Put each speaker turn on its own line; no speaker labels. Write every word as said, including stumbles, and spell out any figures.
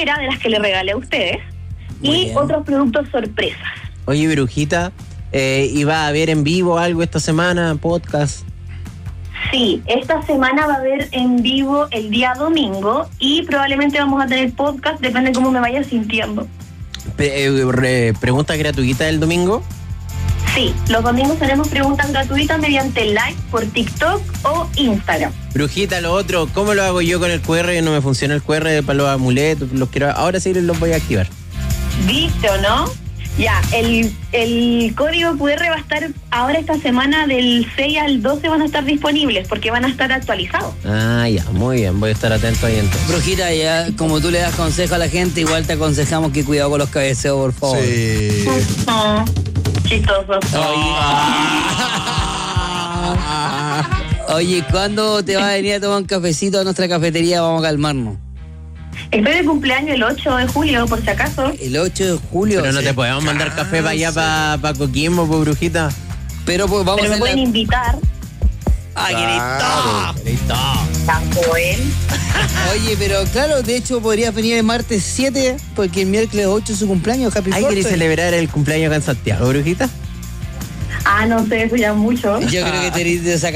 primera de las que le regalé a ustedes.
Muy
y
bien.
otros productos sorpresas.
Oye, Brujita, eh, ¿iba a haber en vivo algo esta semana? ¿Podcast?
Sí, esta semana va a haber en vivo el día domingo y probablemente vamos a tener podcast, depende de cómo me vaya sintiendo.
Pe- eh, re- ¿Pregunta gratuita el domingo?
Sí, los domingos tenemos preguntas gratuitas mediante live por TikTok o Instagram.
Brujita, lo otro, ¿cómo lo hago yo con el Q R? No me funciona el Q R para los amuletos, los quiero, ahora sí los voy a activar.
¿Viste o no? Ya, el, el código Q R va a estar ahora esta semana del seis al doce van a estar disponibles porque van a estar actualizados.
Ah, ya, muy bien, voy a estar atento ahí entonces.
Brujita, ya como tú le das consejo a la gente, igual te aconsejamos que cuidado con los cabeceos, por favor.
Sí.
Ah, chistoso.
Oye, ¿cuándo te vas a venir a tomar un cafecito a nuestra cafetería? Vamos a calmarnos.
Estoy de cumpleaños el ocho de julio, por si acaso.
El ocho de julio.
Pero no
sí.
te podemos mandar café para allá, para pa Coquimbo, pues, Brujita.
Pero pues vamos
Pero me
a
pueden
hacer la...
invitar.
¡Ah,
Claro.
Listo.
Tanto él.
Oye, pero claro, de hecho podrías venir el martes siete, porque el miércoles ocho es su cumpleaños. Happy
¿Hay
birthday.
que celebrar el cumpleaños acá en Santiago, Brujita?
Ah, no sé, eso ya es mucho.
Yo creo que te de esa